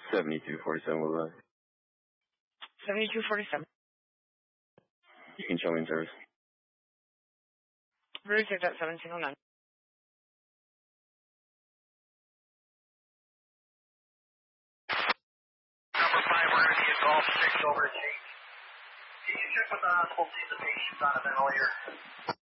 7247 was that? 7247. You can show me in service. Route 6 at 1709. Number 5, we're going to get Golf 6 over to Can you check with the hospital, see if the patient's on a ventilator?